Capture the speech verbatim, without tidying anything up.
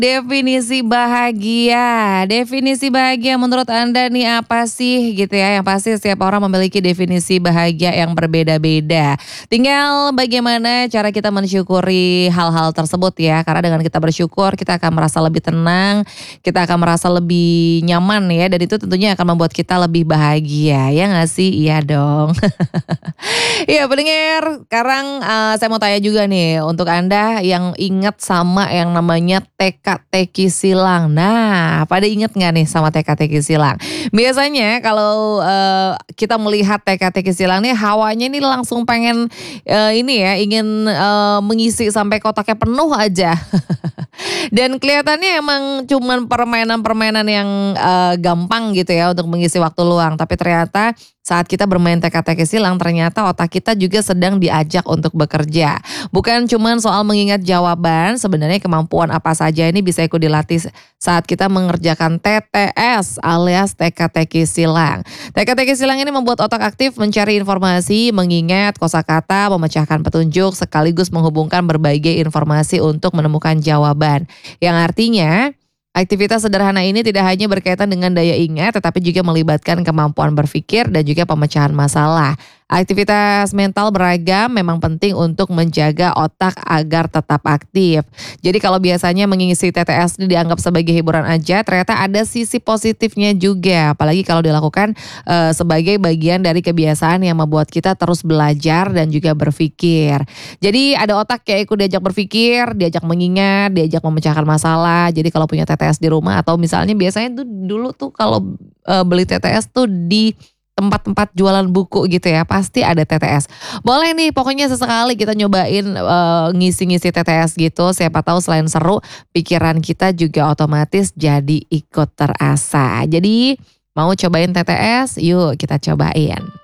Definisi bahagia. Definisi bahagia menurut Anda nih apa sih gitu ya? Yang pasti setiap orang memiliki definisi bahagia yang berbeda-beda. Tinggal bagaimana cara kita mensyukuri hal-hal tersebut ya. Karena dengan kita bersyukur kita akan merasa lebih tenang, kita akan merasa lebih nyaman ya. Dan itu tentunya akan membuat kita lebih bahagia. Ya gak sih? Iya dong. Iya pendengar, sekarang uh, saya mau tanya juga nih untuk Anda yang ingat sama yang namanya teka-teki silang. Nah, pada ingat nggak nih sama teka-teki silang? Biasanya kalau uh, kita melihat teka-teki silang nih hawanya ini langsung pengen uh, ini ya, ingin uh, mengisi sampai kotaknya penuh aja. Dan kelihatannya emang cuman permainan-permainan yang uh, gampang gitu ya untuk mengisi waktu luang. Tapi ternyata saat kita bermain teka-teki silang ternyata otak kita juga sedang diajak untuk bekerja. Bukan cuman soal mengingat jawaban, sebenarnya kemampuan apa saja ini bisa ikut dilatih saat kita mengerjakan T T S alias teka-teki silang. Teka-teki silang ini membuat otak aktif mencari informasi, mengingat kosakata, memecahkan petunjuk, sekaligus menghubungkan berbagai informasi untuk menemukan jawaban. Yang artinya aktivitas sederhana ini tidak hanya berkaitan dengan daya ingat tetapi juga melibatkan kemampuan berpikir dan juga pemecahan masalah. Aktivitas mental beragam memang penting untuk menjaga otak agar tetap aktif. Jadi kalau biasanya mengisi T T S ini dianggap sebagai hiburan aja, ternyata ada sisi positifnya juga. Apalagi kalau dilakukan uh, sebagai bagian dari kebiasaan yang membuat kita terus belajar dan juga berpikir. Jadi ada otak kayak ikut diajak berpikir, diajak mengingat, diajak memecahkan masalah. Jadi kalau punya T T S di rumah atau misalnya biasanya tuh dulu tuh kalau uh, beli T T S tuh di tempat-tempat jualan buku gitu ya, pasti ada T T S. Boleh nih pokoknya sesekali kita nyobain uh, ngisi-ngisi T T S gitu. Siapa tahu selain seru, pikiran kita juga otomatis jadi ikut terasa. Jadi mau cobain T T S? Yuk kita cobain.